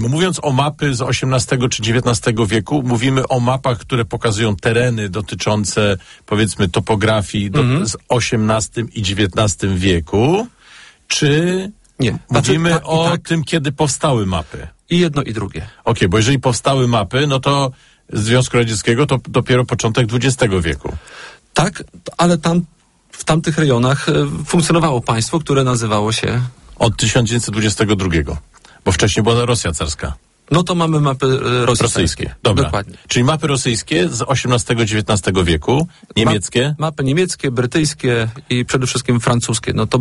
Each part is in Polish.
Mówiąc o mapy z XVIII czy XIX wieku, mówimy o mapach, które pokazują tereny dotyczące, powiedzmy, topografii z XVIII i XIX wieku, czy nie. Mówimy o tym, kiedy powstały mapy? I jedno, i drugie. Okej, bo jeżeli powstały mapy, no to Związku Radzieckiego to dopiero początek XX wieku. Tak, ale w tamtych rejonach funkcjonowało państwo, które nazywało się... Od 1922, bo wcześniej była Rosja carska. No to mamy mapy rosyjskie. Dobra. Dokładnie. Czyli mapy rosyjskie z XVIII-XIX wieku, niemieckie? Mapy niemieckie, brytyjskie i przede wszystkim francuskie. No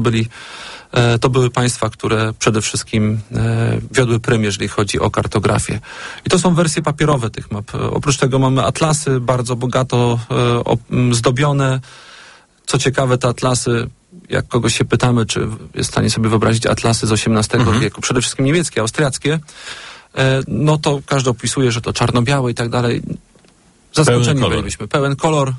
to były państwa, które przede wszystkim wiodły prym, jeżeli chodzi o kartografię. I to są wersje papierowe tych map. Oprócz tego mamy atlasy bardzo bogato zdobione. Co ciekawe, te atlasy, jak kogoś się pytamy, czy jest w stanie sobie wyobrazić atlasy z XVIII wieku, przede wszystkim niemieckie, austriackie, no to każdy opisuje, że to czarno-białe i tak dalej. Zaskoczeni bylibyśmy. Pełen kolor,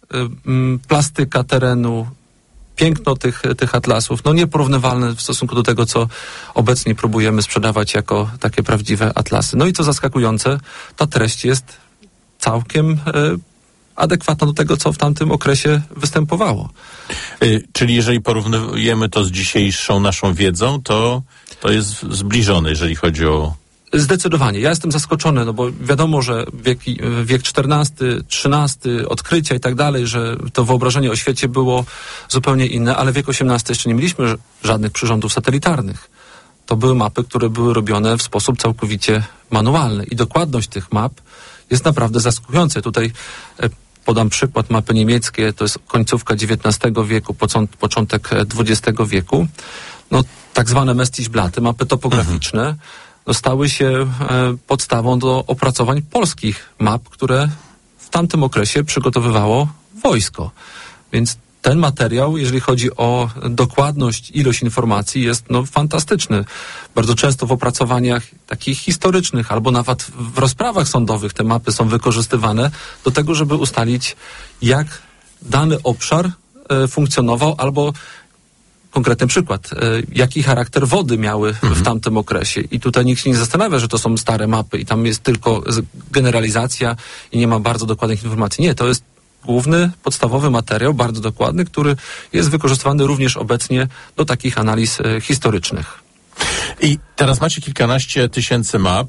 plastyka terenu, piękno tych atlasów, no nieporównywalne w stosunku do tego, co obecnie próbujemy sprzedawać jako takie prawdziwe atlasy. No i co zaskakujące, ta treść jest całkiem adekwatna do tego, co w tamtym okresie występowało. Czyli jeżeli porównujemy to z dzisiejszą naszą wiedzą, to jest zbliżone, jeżeli chodzi o... Zdecydowanie. Ja jestem zaskoczony, no bo wiadomo, że wiek XIV, XIII, odkrycia i tak dalej, że to wyobrażenie o świecie było zupełnie inne, ale wiek XVIII jeszcze nie mieliśmy żadnych przyrządów satelitarnych. To były mapy, które były robione w sposób całkowicie manualny i dokładność tych map jest naprawdę zaskakująca. Tutaj podam przykład, mapy niemieckie, to jest końcówka XIX wieku, początek XX wieku. No, tak zwane Mestichblaty, mapy topograficzne, stały się podstawą do opracowań polskich map, które w tamtym okresie przygotowywało wojsko. Więc ten materiał, jeżeli chodzi o dokładność, ilość informacji, jest fantastyczny. Bardzo często w opracowaniach takich historycznych albo nawet w rozprawach sądowych te mapy są wykorzystywane do tego, żeby ustalić, jak dany obszar funkcjonował albo konkretny przykład, jaki charakter wody miały w tamtym okresie. I tutaj nikt się nie zastanawia, że to są stare mapy i tam jest tylko generalizacja i nie ma bardzo dokładnych informacji. Nie, to jest główny, podstawowy materiał, bardzo dokładny, który jest wykorzystywany również obecnie do takich analiz historycznych. I teraz macie kilkanaście tysięcy map,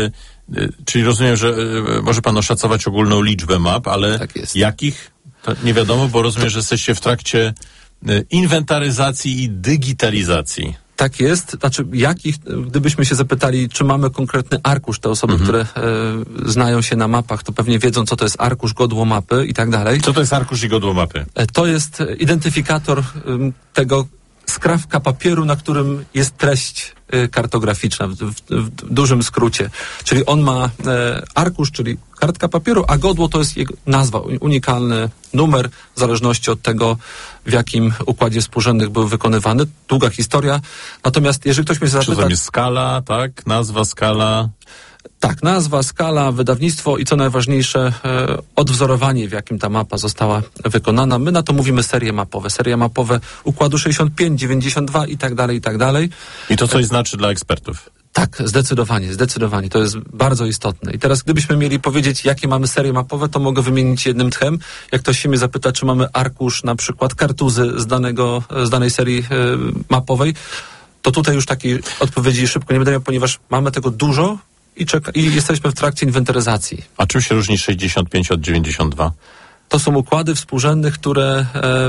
czyli rozumiem, że może pan oszacować ogólną liczbę map, ale tak jakich? To nie wiadomo, bo rozumiem, że jesteście w trakcie inwentaryzacji i digitalizacji. Tak jest. Znaczy, gdybyśmy się zapytali, czy mamy konkretny arkusz, te osoby, które znają się na mapach, to pewnie wiedzą, co to jest arkusz, godło mapy i tak dalej. Co to jest arkusz i godło mapy? To jest identyfikator tego skrawka papieru, na którym jest treść kartograficzna w dużym skrócie. Czyli on ma arkusz, czyli kartka papieru, a godło to jest jego nazwa, unikalny numer, w zależności od tego, w jakim układzie współrzędnych był wykonywany. Długa historia. Natomiast jeżeli ktoś mnie zapyta... Czy to jest skala, tak? Nazwa, skala... Tak, nazwa, skala, wydawnictwo i co najważniejsze, odwzorowanie, w jakim ta mapa została wykonana. My na to mówimy serie mapowe układu 65, 92 i tak dalej, i tak dalej. I to coś znaczy dla ekspertów? Tak, zdecydowanie. To jest bardzo istotne. I teraz gdybyśmy mieli powiedzieć, jakie mamy serie mapowe, to mogę wymienić jednym tchem. Jak ktoś się mnie zapyta, czy mamy arkusz, na przykład kartuzy z danej serii mapowej, to tutaj już takiej odpowiedzi szybko nie będę miał, ponieważ mamy tego dużo, i jesteśmy w trakcie inwentaryzacji. A czym się różni 65 od 92? To są układy współrzędnych, które...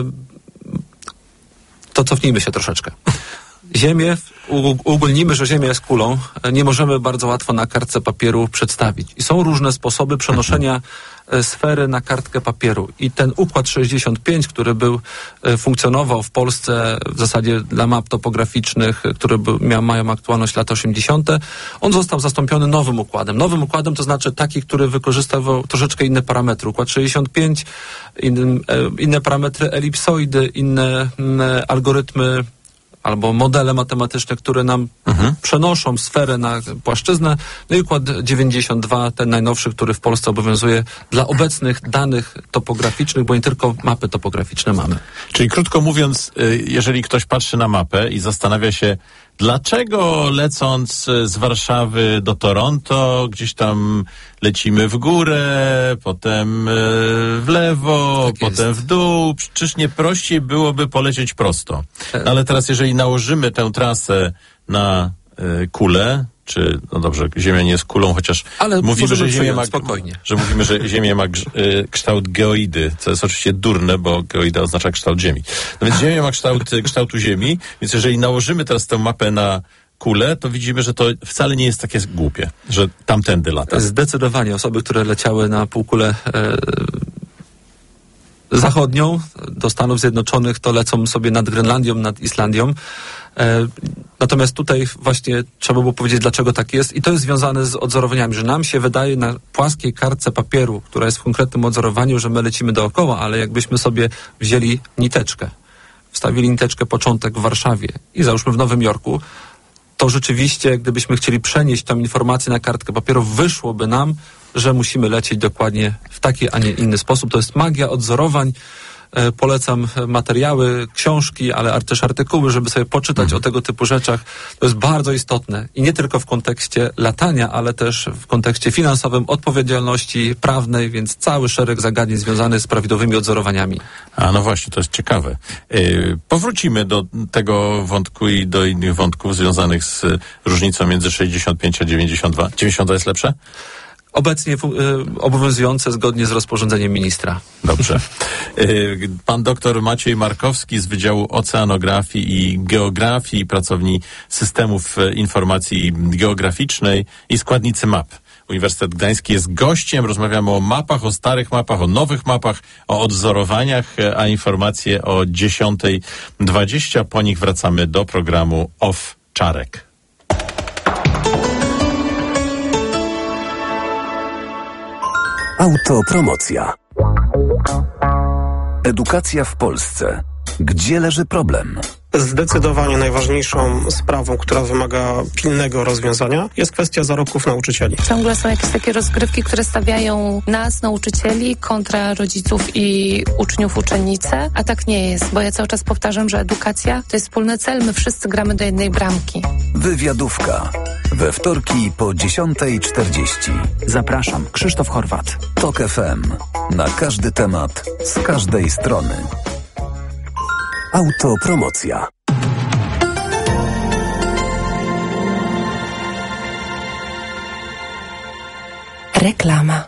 To cofnijmy się troszeczkę. Ziemię, uogólnimy, że Ziemia jest kulą, nie możemy bardzo łatwo na kartce papieru przedstawić. I są różne sposoby przenoszenia sfery na kartkę papieru. I ten układ 65, który funkcjonował w Polsce w zasadzie dla map topograficznych, które mają aktualność lat 80., on został zastąpiony nowym układem. Nowym układem to znaczy taki, który wykorzystywał troszeczkę inne parametry. Układ 65, inne parametry elipsoidy, inne algorytmy albo modele matematyczne, które nam przenoszą sferę na płaszczyznę. No i układ 92, ten najnowszy, który w Polsce obowiązuje dla obecnych danych topograficznych, bo nie tylko mapy topograficzne mamy. Czyli krótko mówiąc, jeżeli ktoś patrzy na mapę i zastanawia się, Dlaczego lecąc z Warszawy do Toronto, gdzieś tam lecimy w górę, potem w lewo, tak potem jest. w dół? Przecież nie prościej byłoby polecieć prosto. No ale teraz, jeżeli nałożymy tę trasę na kulę, czy, no dobrze, Ziemia nie jest kulą, chociaż ale mówimy, że Ziemia ma, spokojnie. że mówimy, że Ziemia ma kształt geoidy, co jest oczywiście durne, bo geoida oznacza kształt Ziemi. No więc Ziemia ma kształtu Ziemi, więc jeżeli nałożymy teraz tę mapę na kulę, to widzimy, że to wcale nie jest takie głupie, że tamtędy lata. Zdecydowanie osoby, które leciały na półkulę zachodnią do Stanów Zjednoczonych, to lecą sobie nad Grenlandią, nad Islandią. Natomiast tutaj właśnie trzeba było powiedzieć, dlaczego tak jest, i to jest związane z odzorowaniami, że nam się wydaje na płaskiej kartce papieru, która jest w konkretnym odzorowaniu, że my lecimy dookoła, ale jakbyśmy sobie wzięli niteczkę, wstawili niteczkę początek w Warszawie i załóżmy w Nowym Jorku, to rzeczywiście, gdybyśmy chcieli przenieść tą informację na kartkę papieru, wyszłoby nam, że musimy lecieć dokładnie w taki, a nie inny sposób. To jest magia odzorowań. Polecam materiały, książki, ale też artykuły, żeby sobie poczytać o tego typu rzeczach. To jest bardzo istotne i nie tylko w kontekście latania, ale też w kontekście finansowym, odpowiedzialności prawnej, więc cały szereg zagadnień związanych z prawidłowymi odzorowaniami. A no właśnie, to jest ciekawe. Powrócimy do tego wątku i do innych wątków związanych z różnicą między 65 a 92. 92 jest lepsze? Obecnie obowiązujące zgodnie z rozporządzeniem ministra. Dobrze. Pan doktor Maciej Markowski z Wydziału Oceanografii i Geografii, pracowni Systemów Informacji Geograficznej i składnicy map. Uniwersytet Gdański jest gościem. Rozmawiamy o mapach, o starych mapach, o nowych mapach, o odzorowaniach, a informacje o 10:20. Po nich wracamy do programu Off Czarek. Autopromocja. Edukacja w Polsce. Gdzie leży problem? Zdecydowanie najważniejszą sprawą, która wymaga pilnego rozwiązania, jest kwestia zarobków nauczycieli. Ciągle są jakieś takie rozgrywki, które stawiają nas, nauczycieli, kontra rodziców i uczniów, uczennice, a tak nie jest, bo ja cały czas powtarzam, że edukacja to jest wspólny cel, my wszyscy gramy do jednej bramki. Wywiadówka. We wtorki po 10:40. Zapraszam, Krzysztof Horwat. TOK FM. Na każdy temat, z każdej strony. Autopromocja. Reklama.